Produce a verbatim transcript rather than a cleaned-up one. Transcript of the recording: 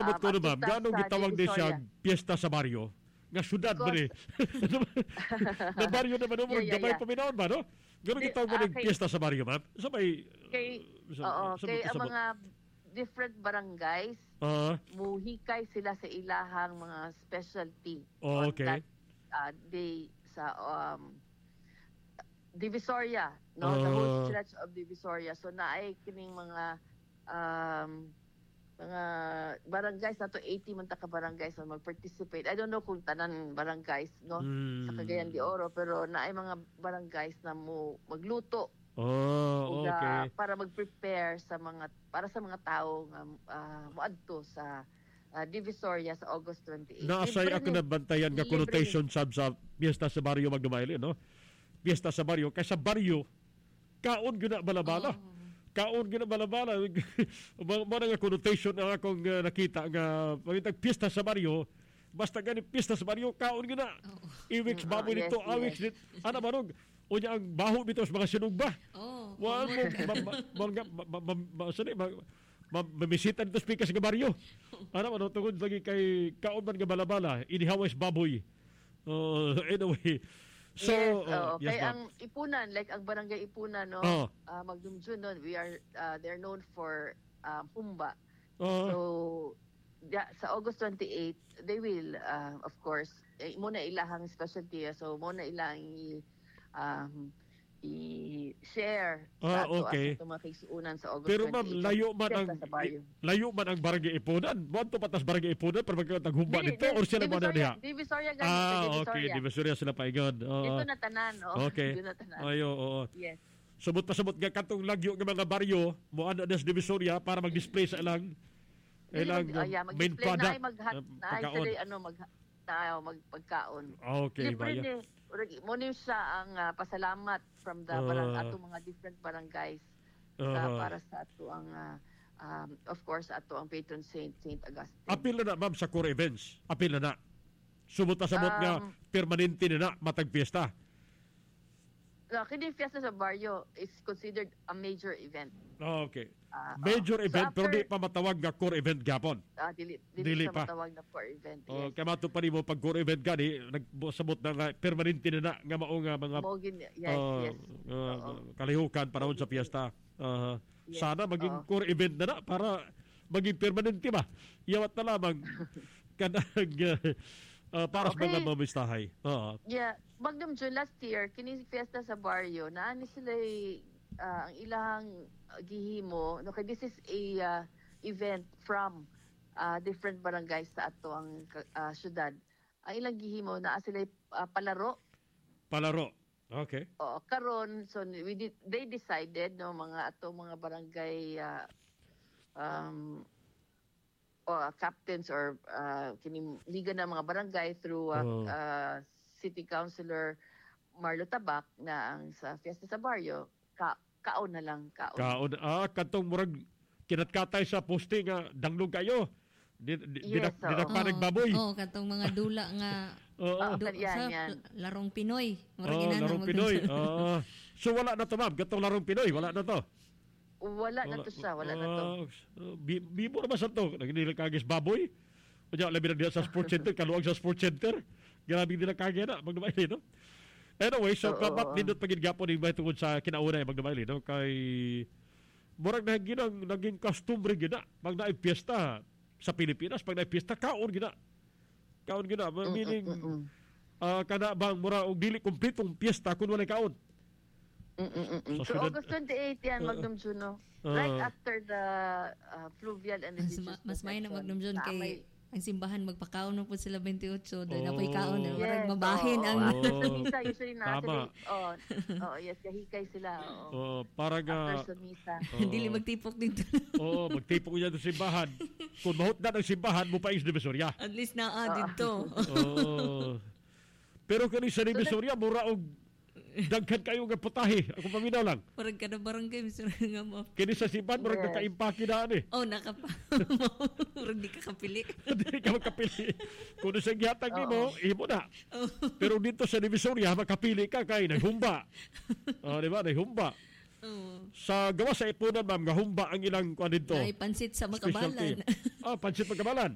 Maabot ko na, ma'am. aktividad Ganong sa gitawag din siya Divisoria. piyesta sa baryo? Nga syudad ba ni? Na baryo naman mo, Yeah, yeah, gamay yeah. paminaon ba, no? Ganong Di- gitawag ah, ba ng kay- piyesta sa baryo, ma'am? Sa may... Kay, sa, oo, sa- kay sa- ang mga different barangays, Ah, muhikay sila sa ilahang mga specialty Oh, on okay. that uh, day sa um, Divisoria, no? The Ah. whole stretch of Divisoria. So naay kining mga um, mga barangays na to eighty man ta ka barangays na mag-participate. I don't know kung tanan barangays, no? Hmm. Sa Cagayan de Oro, pero naay mga barangays na mo magluto oh, uga, okay. para mag-prepare sa mga para sa mga tao nga uh, moadto sa uh, Divisoria sa August twenty-eighth. Naasay Libre ako ni- na bantayan nga libre connotation sab sa piyesta sa baryo Magdumaili, no? Piyesta sa baryo. Kaya sa baryo, kaon gina balabala. Kaon gina balabala. Mga nga connotation na akong uh, nakita nga pagitag piyesta sa baryo, basta gani piyesta sa baryo, kaon gina. Iwiks Mm, baboy oh, nito, yes, awiks yes. nito. Ano ba nung? Unya ang baho bitaw sa mga sinugba. Oh, Wala mo, ma- ma- ma- ma- ma- ma- ma- saan eh, ma- ma- mamisita dito sa pikas nga baryo. Ano, ano, tungkol lagi kay kaon man nga balabala, inihawais baboy. Uh, anyway, so, yes, uh, oo. yes, Kaya ma'am. ang Ipunan, like ang barangay Ipunan, no? Oo. Uh, Magdumjun, no? We are, uh, they're known for um, Pumba. Uh, So, yeah, sa August twenty-eighth, they will, uh, of course, eh, muna ilahang specialty. So, muna ilang i, um, i-share Ah, sa ato okay. as mga kaisuunan sa August pero ma'am, twenty-eighth. layo man Piyesta ang sa baryo. layo man ang barangay Ipunan. Buwan to patas barangay Ipunan para magtaghumba Dili, dito or sila man na diha? Divisoria, ganito, Ah, Divisoria. okay, Divisoria sila paingon. Oo. Dito na tanan, no? Okay. Dito na tanan. Ayo, oo. Yes. Sumot pa sumot nga katong lagyo nga mga baryo mo ana des Divisoria para mag-display sa ilang ilang Mag, uh, yeah, uh, main mag-display product. na ay maghat uh, na ay pagkaon. sila ano mag na ay magpagkaon. Okay, Libre baya. ni urag- mo ni siya ang ah, pasalamat from the Ah. barang ato mga different barangays sa Ah. para sa ato ang ah, um, of course ato ang patron saint Saint Augustine. Apil na na, ma'am, sa core events. Apil na na. Sumot pa samot nga Um, permanente na na matag fiesta. Uh, kini fiesta sa barrio is considered a major event. Okay. Ah, Major oh. So event pero after- di pa matawag nga core event gapon. Ah, dili Dili dili, siya pa. matawag na for event. Oh, Yes. kaya mato pa mo pag core event gani nagsabot na nga permanente na na nga mao nga mga Mo gin- yes, uh, yes. uh, Oo. kalihukan panahon sa fiesta. Uh, Yes. Sana maging Oo. core event na na para maging permanente ba. Iyawat na lamang kanang uh, para sa Okay. mga mamistahay. Oo. Yeah, Magdum June last year, kini fiesta sa barrio, naani sila uh, ang ilang uh, gihimo. No, kay this is a uh, event from uh, different barangays sa ato ang uh, syudad. Ang ilang gihimo naa sila uh, palaro. Palaro. Okay. O karon so we did, they decided no mga ato mga barangay uh, um or captains or uh, kini liga na mga barangay through uh, Oh. uh, City Councilor Marlo Tabak na ang sa Fiesta sa Barrio ka kaon na lang kaon. Kaon ah katong murag kinatkatay sa poste nga danglog kayo. Di di Yes, dinak- oo. dinakpanag baboy. Oh, katong mga dula nga Oo. Ah, do, yan, sa yan. larong Pinoy. Murag Oh, inana larong mo Pinoy. dun. Ah. So wala na to, ma'am. Gatong larong Pinoy, wala na to. Wala na to siya, wala na to. Ah, bi- Bibo na ba sa to? Naginilang kagis baboy? Kanya, labi na diya sa sports center, kaluwag sa sports center. Grabe nila kagya na, magdamaili, no? Anyway, so Oo, kapat oo. nindot pagin gapon ni tungod sa kinauna yung magdamaili, no? Kay murag na ginang naging customary gina pag naay piyesta sa Pilipinas, pag naay piyesta kaon gina. Kaon gina, meaning Mm-mm. ah, kana bang mura og dili kumpletong piyesta kun walay kaon. Mm-mm-mm. So, So, sunod- August twenty-eighth yan, Oo. Magdum Juno. Oo. Right after the uh, fluvial and Mas, religious ma- mas may na procession. Magdum June Na kay may- ang simbahan magpakaon mo po sila twenty-eight doon na Oh. po'y kaon na murag Yes, mabahin oo, ang oo. After Oh. sa misa, usually na Tama. sila, oh, oh, yes, kahikay sila, oo. Oh, para nga After sa misa. Oo. dili magtipok dito. Oo, magtipok niya sa simbahan. Kung mahot na ng simbahan, mo pa is Divisoria. At least naa dito. Oo. Pero kani sa Divisoria, mura og daghan kayo nga putahe. Ako paminaw lang. Murag kada barangay mister nga mo. Kini sa simbahan, murag Yes. nakaimpake na ani. Oh, nakapa. Murag di ka kapili. Hindi ka makapili. Kung sa gihatag ni mo, imo na. Pero dito sa Divisoria, makapili ka kay naghumba. Oh, di ba? Naghumba. Oh. Sa gawa sa ipunan, ma'am, nga humba ang ilang kuan dito. Ay pansit sa Specialty. makabalan. Ah, pansit magkabalan.